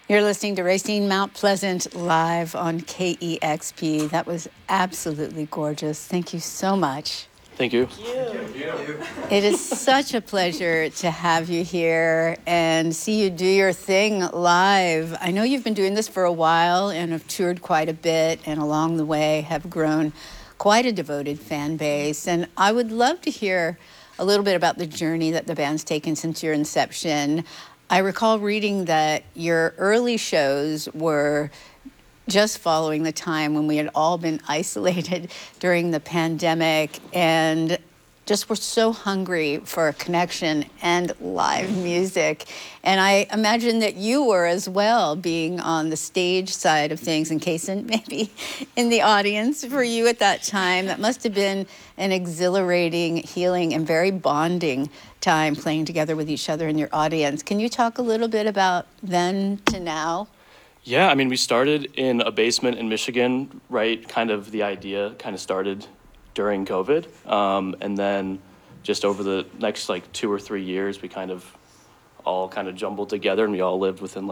You're listening to Racine Mount Pleasant live on KEXP. That was absolutely gorgeous. Thank you so much. Thank you. Thank you. It is such a pleasure to have you here and see you do your thing live. I know you've been doing this for a while and have toured quite a bit, and along the way have grown quite a devoted fan base. And I would love to hear a little bit about the journey that the band's taken since your inception. I recall reading that your early shows were just following the time when we had all been isolated during the pandemic and just were so hungry for connection and live music. And I imagine that you were as well, being on the stage side of things, and Kaysen maybe in the audience for you at that time. That must have been an exhilarating, healing, and very bonding time playing together with each other in your audience. Can you talk a little bit about then to now? Yeah, I mean, we started in a basement in Michigan, right? Kind of the idea kind of started during COVID. And then just over the next 2 or 3 years, we kind of all kind of jumbled together, and we all lived within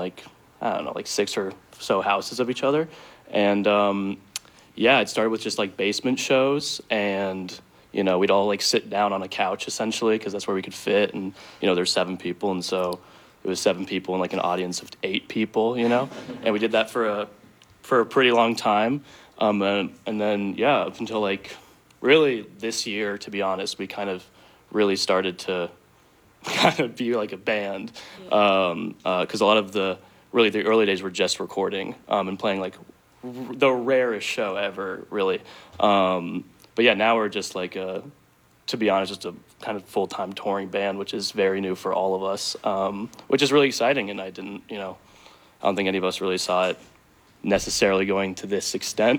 6 or so houses of each other. And yeah, it started with just basement shows, and we'd all sit down on a couch essentially, because that's where we could fit. And there's 7 people, and so it was 7 people in an audience of 8 people, and we did that for a pretty long time. And then yeah, up until really this year, to be honest, we kind of really started to kind of be like a band, because a lot of the early days were just recording and playing the rarest show ever, really. But yeah, now we're just to be honest, just a kind of full-time touring band, which is very new for all of us, which is really exciting. And I don't think any of us really saw it necessarily going to this extent.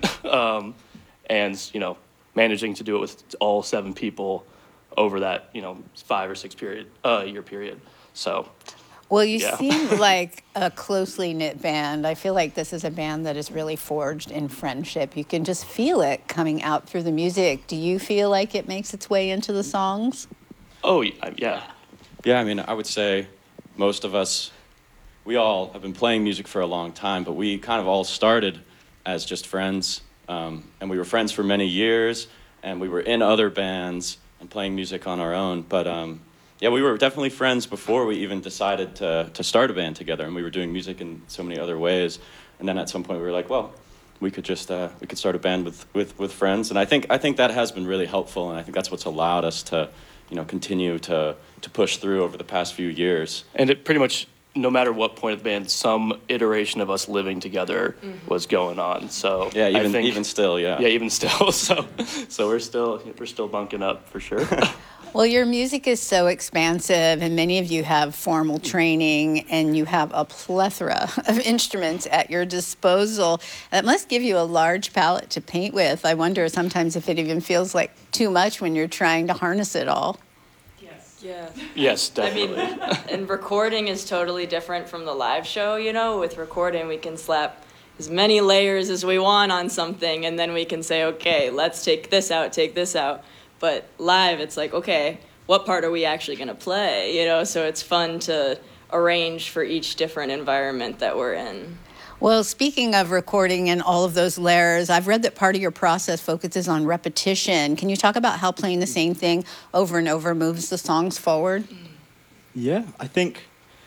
And managing to do it with all 7 people over that 5 or 6 year period. So. Well, you seem like a closely knit band. I feel like this is a band that is really forged in friendship. You can just feel it coming out through the music. Do you feel like it makes its way into the songs? Oh, yeah. Yeah, I mean, I would say most of us, we all have been playing music for a long time, but we kind of all started as just friends. And we were friends for many years, and we were in other bands and playing music on our own. But yeah, we were definitely friends before we even decided to start a band together, and we were doing music in so many other ways. And then at some point we were like, well, we could just we could start a band with friends. And I think that has been really helpful, and I think that's what's allowed us to continue to push through over the past few years. And it pretty much, no matter what point of the band, some iteration of us living together was going on. So yeah, even still, yeah. Yeah, even still. So we're still bunking up for sure. Well, your music is so expansive, and many of you have formal training, and you have a plethora of instruments at your disposal. That must give you a large palette to paint with. I wonder sometimes if it even feels like too much when you're trying to harness it all. Yeah. Yes, definitely. I mean, and recording is totally different from the live show, With recording, we can slap as many layers as we want on something, and then we can say, okay, let's take this out. But live, it's like, okay, what part are we actually going to play, So it's fun to arrange for each different environment that we're in. Well, speaking of recording and all of those layers, I've read that part of your process focuses on repetition. Can you talk about how playing the same thing over and over moves the songs forward? Yeah, I think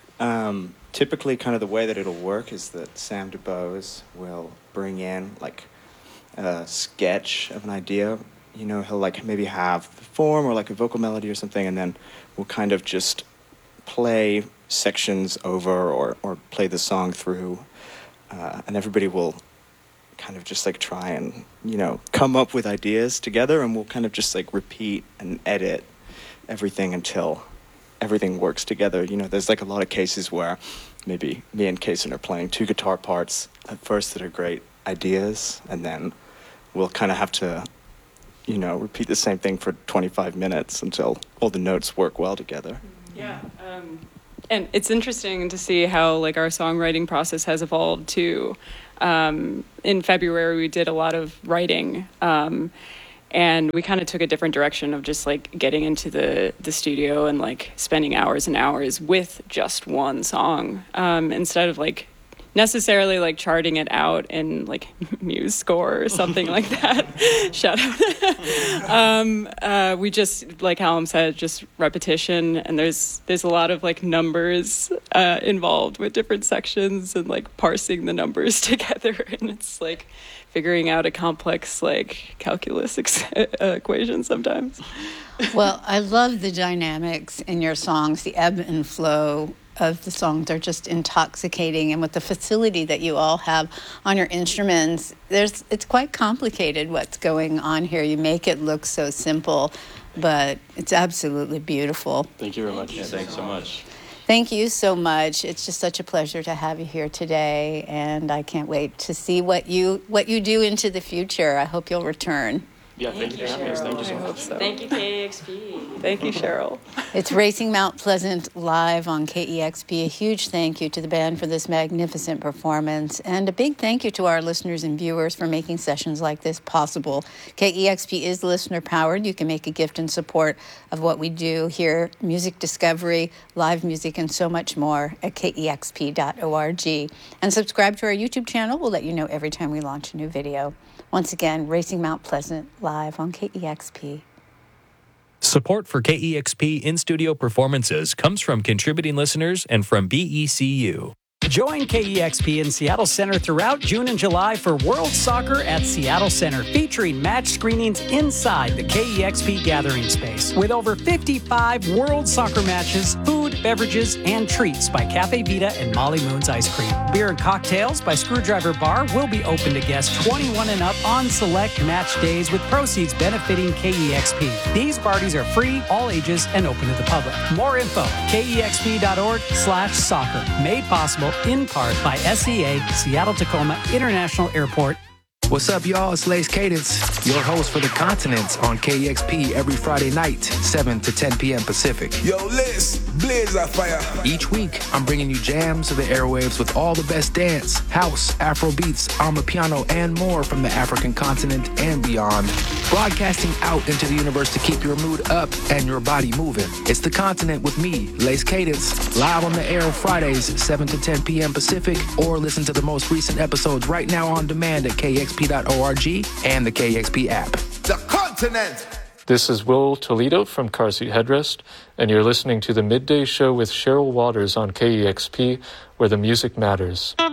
typically kind of the way that it'll work is that Sam DuBose will bring in a sketch of an idea. He'll maybe have the form or a vocal melody or something, and then we'll kind of just play sections over or play the song through. And everybody will kind of just try and, come up with ideas together, and we'll kind of just repeat and edit everything until everything works together. There's a lot of cases where maybe me and Kaysen are playing 2 guitar parts at first that are great ideas, and then we'll kind of have to, repeat the same thing for 25 minutes until all the notes work well together. Yeah. And it's interesting to see how our songwriting process has evolved too. In February, we did a lot of writing, and we kind of took a different direction of just getting into the studio and spending hours and hours with just one song, instead of necessarily like charting it out in like Muse score or something like that. Shout out. We just, like Hallam said, just repetition, and there's a lot of like numbers involved with different sections and like parsing the numbers together, and it's like figuring out a complex like calculus equation sometimes. Well, I love the dynamics in your songs. The ebb and flow of the songs are just intoxicating, and with the facility that you all have on your instruments, it's quite complicated what's going on here. You make it look so simple, but it's absolutely beautiful. Thank you very much. Yeah, thanks so much. Thank you so much. It's just such a pleasure to have you here today, and I can't wait to see what you do into the future. I hope you'll return. Yeah, thank you for having us. Thank you so much. So. Thank you, KEXP. Thank you, Cheryl. It's Racing Mount Pleasant live on KEXP. A huge thank you to the band for this magnificent performance, and a big thank you to our listeners and viewers for making sessions like this possible. KEXP is listener-powered. You can make a gift in support of what we do here, music discovery, live music, and so much more at kexp.org. And subscribe to our YouTube channel. We'll let you know every time we launch a new video. Once again, Racing Mount Pleasant live on KEXP. Support for KEXP in-studio performances comes from contributing listeners and from BECU. Join KEXP in Seattle Center throughout June and July for World Soccer at Seattle Center, featuring match screenings inside the KEXP gathering space. With over 55 World Soccer matches, food, beverages, and treats by Cafe Vita and Molly Moon's Ice Cream. Beer and cocktails by Screwdriver Bar will be open to guests 21 and up on select match days, with proceeds benefiting KEXP. These parties are free, all ages, and open to the public. More info, kexp.org/soccer. Made possible in part by SEA, Seattle-Tacoma International Airport. What's up, y'all? It's Lace Cadence, your host for The Continents on KEXP every Friday night, 7 to 10 p.m. Pacific. Yo, Lace, blaze that fire. Each week, I'm bringing you jams to the airwaves with all the best dance, house, Afro beats, Amapiano, and more from the African continent and beyond. Broadcasting out into the universe to keep your mood up and your body moving. It's The Continent with me, Lace Cadence, live on the air on Fridays, 7 to 10 p.m. Pacific, or listen to the most recent episodes right now on demand at KEXP.org and the KEXP app. The Continent. This is Will Toledo from Car Seat Headrest, and you're listening to the Midday Show with Cheryl Waters on KEXP, where the music matters.